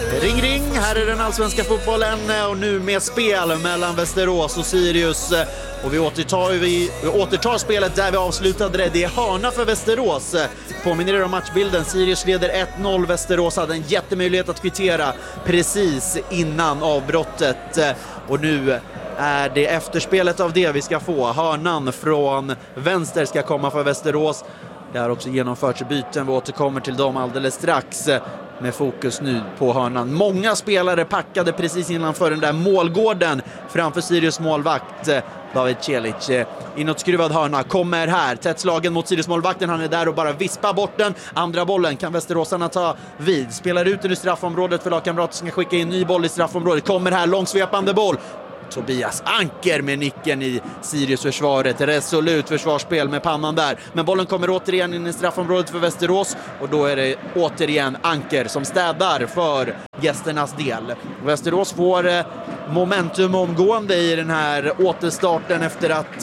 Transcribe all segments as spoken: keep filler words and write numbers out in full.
Ring ring, här är den allsvenska fotbollen och nu med spel mellan Västerås och Sirius. Och vi återtar, vi, vi återtar spelet där vi avslutade det. Det är hörna för Västerås. Påminner er om matchbilden. Sirius leder ett noll. Västerås hade en jättemöjlighet att kvittera precis innan avbrottet. Och nu är det efterspelet av det vi ska få. Hörnan från vänster ska komma för Västerås. Det har också genomförts byten. Vi återkommer till dem alldeles strax. Med fokus nu på hörnan. Många spelare packade precis innanför den där målgården framför Sirius målvakt David Celic. Inåtskruvad hörna kommer här. Tätt slagen mot Sirius målvakten. Han är där och bara vispar bort den. Andra bollen kan Västeråsarna ta vid. Spelar ut den i straffområdet för lagkamrater som ska skicka in ny boll i straffområdet. Kommer här långsvepande boll. Tobias Anker med nicken i Sirius-försvaret. Resolut försvarsspel med pannan där. Men bollen kommer återigen in i straffområdet för Västerås. Och då är det återigen Anker som städar för gästernas del. Västerås får momentum omgående i den här återstarten efter att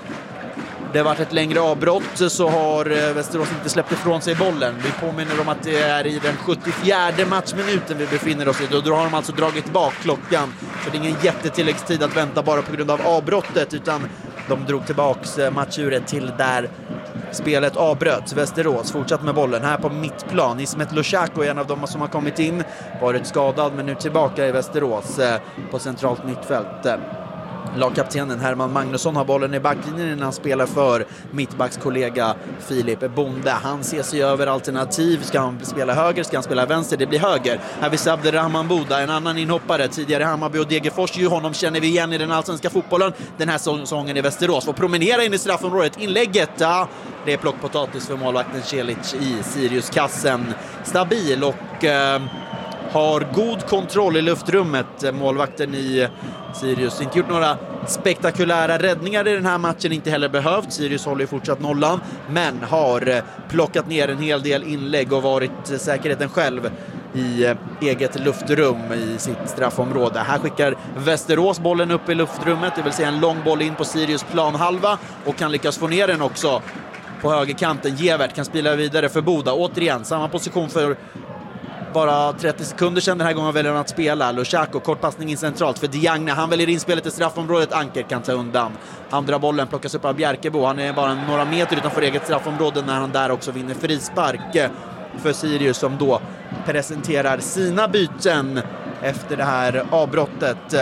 det har varit ett längre avbrott, så har Västerås inte släppt ifrån sig bollen. Vi påminner om att det är i den sjuttiofjärde matchminuten vi befinner oss i. Då har de alltså dragit tillbaka klockan. Så det är ingen jättetilläggstid att vänta bara på grund av avbrottet, utan de drog tillbaka matchuret till där spelet avbröts. Västerås fortsatt med bollen här på mittplan. Ismet Lushako är en av dem som har kommit in. Varit skadad men nu tillbaka i Västerås på centralt mittfält. Lagkaptenen Herman Magnusson har bollen i backlinjen när han spelar för mittbackskollega Filip Bonde. Han ser sig över alternativ. Ska han spela höger? Ska han spela vänster? Det blir höger. Här vid Abderrahman Boda, en annan inhoppare. Tidigare Hammarby och Degerfors. Ju honom känner vi igen i den allsvenska fotbollen. Den här säsongen i Västerås. Får promenera in i straffområdet. Inlägget, ja, det är plockpotatis för målvakten Celic i Sirius-kassen. Stabil och eh, har god kontroll i luftrummet. Målvakten i Sirius inte gjort några spektakulära räddningar i den här matchen, inte heller behövt. Sirius håller ju fortsatt nollan, men har plockat ner en hel del inlägg och varit säkerheten själv i eget luftrum i sitt straffområde. Här skickar Västerås bollen upp i luftrummet, det vill säga en lång boll in på Sirius planhalva, och kan lyckas få ner den också på högerkanten. Gevert kan spela vidare för Boda. Återigen, samma position för bara trettio sekunder sedan. Den här gången väljer han att spela. Lushako, kortpassning in centralt för Diagne. Han väljer inspelet i straffområdet. Anker kan ta undan. Andra bollen plockas upp av Bjerkebo. Han är bara några meter utanför eget straffområde när han där också vinner frispark för Sirius, som då presenterar sina byten efter det här avbrottet.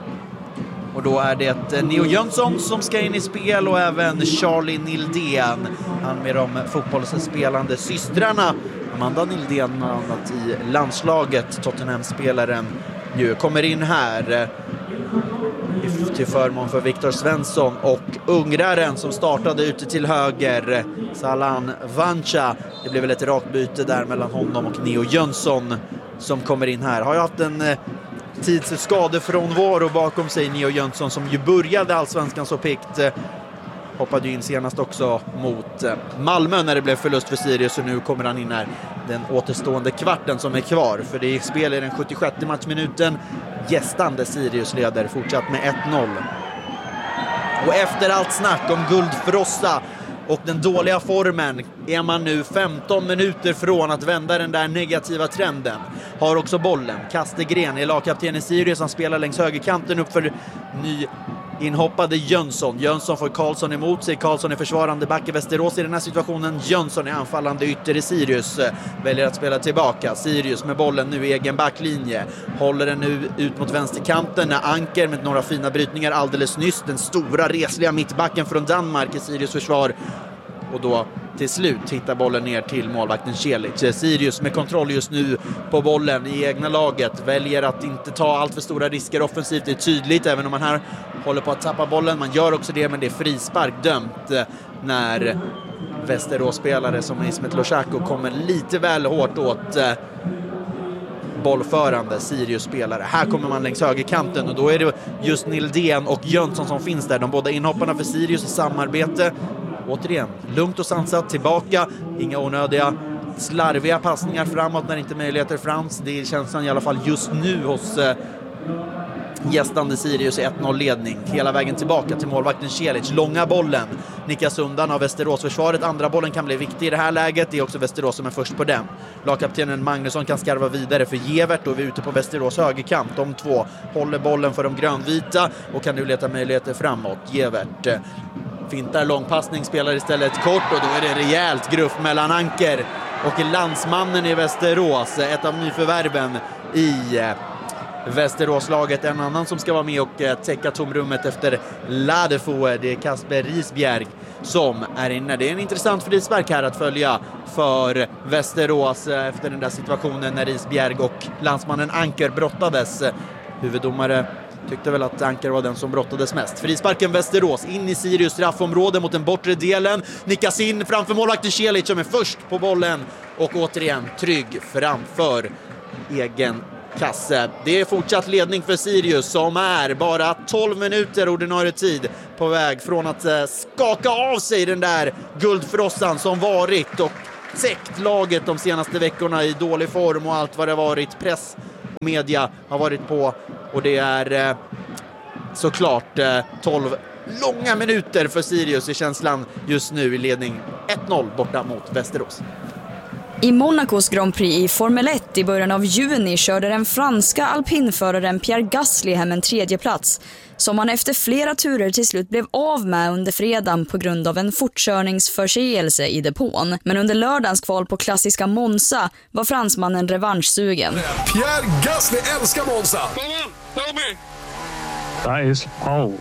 Och då är det Neo Jönsson som ska in i spel och även Charlie Nildén. Han med de fotbollsspelande systrarna. Amanda Nildén annat i landslaget, Tottenham-spelaren, ju kommer in här till förmån för Viktor Svensson, och ungraren som startade ute till höger, Salan Vancha. Det blev väl ett rakbyte där mellan honom och Neo Jönsson som kommer in här. Har ju haft en tidsskadefrånvaro bakom sig, Neo Jönsson, som ju började allsvenskan så pikt. Hoppade ju in senast också mot Malmö när det blev förlust för Sirius, och nu kommer han in här den återstående kvarten som är kvar. För det är spel i den sjuttiosjätte matchminuten. Gästande Sirius leder fortsatt med ett noll. Och efter allt snack om guldfrossa och den dåliga formen är man nu femton minuter från att vända den där negativa trenden. Har också bollen. Kastegren är lagkapten i Sirius. Han spelar längs högerkanten upp för ny inhoppade Jönsson. Jönsson får Karlsson emot sig. Karlsson är försvarande back i Västerås i den här situationen. Jönsson är anfallande ytter i Sirius. Väljer att spela tillbaka. Sirius med bollen nu i egen backlinje. Håller den nu ut mot vänsterkanten när Anker med några fina brytningar alldeles nyss. Den stora resliga mittbacken från Danmark i Sirius försvar. Och då till slut hittar bollen ner till målvakten Celic. Sirius med kontroll just nu på bollen i egna laget. Väljer att inte ta allt för stora risker offensivt. Det är tydligt även om man här håller på att tappa bollen. Man gör också det, men det är frispark dömt när Västerås-spelare som Ismet Lushako kommer lite väl hårt åt bollförande Sirius-spelare. Här kommer man längs högerkanten och då är det just Nildén och Jönsson som finns där. De båda inhopparna för Sirius i samarbete. Återigen, lugnt och sansat tillbaka. Inga onödiga slarviga passningar framåt när inte möjligheter frams. Det är känslan i alla fall just nu hos eh, gästande Sirius i ett noll-ledning. Hela vägen tillbaka till målvakten Celic. Långa bollen nickas undan av Västerås-försvaret. Andra bollen kan bli viktig i det här läget. Det är också Västerås som är först på den. Lagkaptenen Magnusson kan skarva vidare för Gevert och vi är ute på Västerås högerkant. De två håller bollen för de grönvita och kan nu leta möjligheter framåt. Gevert fintar långpassning, spelar istället kort och då är det rejält gruff mellan Anker och landsmannen i Västerås. Ett av nyförvärven i Västeråslaget. En annan som ska vara med och täcka tomrummet efter Ladefo, det är Kasper Risbjerg som är inne. Det är en intressant frispark här att följa för Västerås efter den där situationen när Risbjerg och landsmannen Anker brottades. Huvuddomare tyckte väl att Anker var den som brottades mest. Frisparken Västerås in i Sirius straffområde mot den bortre delen. Nickas in framför målvakten Celic som är först på bollen och återigen trygg framför egen kasse. Det är fortsatt ledning för Sirius som är bara tolv minuter ordinarie tid på väg från att skaka av sig den där guldfrossan som varit och täckt laget de senaste veckorna i dålig form och allt vad det varit. Press och media har varit på och det är såklart tolv långa minuter för Sirius i känslan just nu i ledning ett noll borta mot Västerås. I Monacos Grand Prix i Formel ett i början av juni körde den franska alpinföraren Pierre Gasly hem en tredje plats som han efter flera turer till slut blev av med under fredagen på grund av en fortkörningsförseelse i depån. Men under lördagens kval på klassiska Monza var fransmannen revanschsugen. Pierre Gasly älskar Monza! Come on, tell me! That is pole.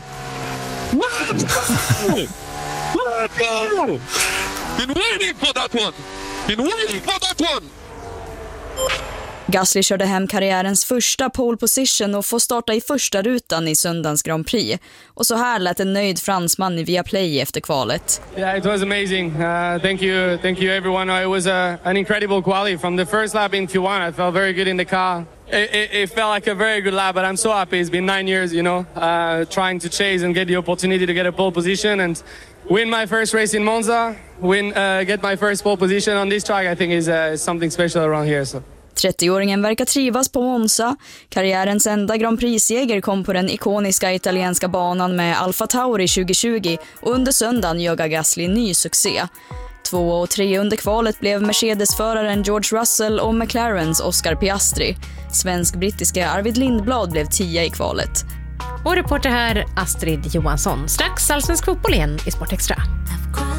Been waiting for that one! Been waiting for that one! Gasly körde hem karriärens första pole position och får starta i första rutan i söndagens Grand Prix. Och så här lät en nöjd fransman i Viaplay efter kvalet. Yeah, it was amazing. Uh, thank you, thank you everyone. It was a, an incredible quali from the first lap in Q one. I felt very good in the car. It, it, it felt like a very good lap, but I'm so happy. It's been nine years, you know, uh, trying to chase and get the opportunity to get a pole position and win my first race in Monza. Win, uh, get my first pole position on this track. I think is uh, something special around here. So. trettioåringen verkar trivas på Monza. Karriärens enda Grand Prix-seger kom på den ikoniska italienska banan med Alfa Tauri tjugo tjugo och under söndagen jagar Gasly ny succé. Två och tre under kvalet blev Mercedes-föraren George Russell och McLarens Oscar Piastri. Svensk-brittiska Arvid Lindblad blev tia i kvalet. Och reporter här Astrid Johansson. Strax allsvensk fotboll igen i Sport Extra.